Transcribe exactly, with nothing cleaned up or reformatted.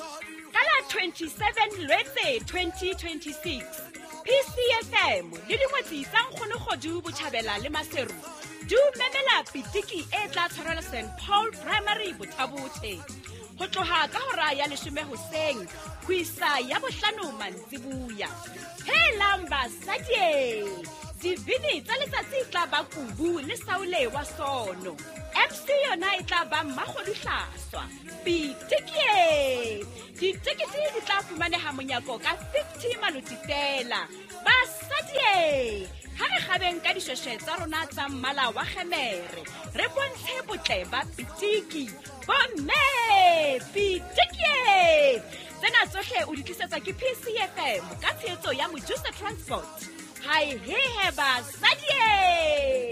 Ka la twenty-seven Lwetse twenty twenty-six, P C F M le dingwetsi tsa Nkgonogodu Botjhabela le Maseru du memela pitiki e tla tshwarela Saint Paul Primary Bothabothe. Ho tloha ka hora ya leshome hoseng ho isa ya bohlano mantsibuya. Helang basadi! Divini tsa letsatsi tla ba Kubu le Saule wa Sono. M C yona e tla ba Mmakgodu Hlaswa. Pitiki! Ditikiti di tla fumaneha monyako ka fifty maluti fela. Basadi! Ha re kgabeng ka dishweshwe tsa rona tsa mmala wa kgemere. Re bontshe botle ba pitiki. Bomme! Pitiki! Tsena tsohle o di tlisetsa ke P C F M ka tshehetso ya Mojusa Transport. Hai he he basadi!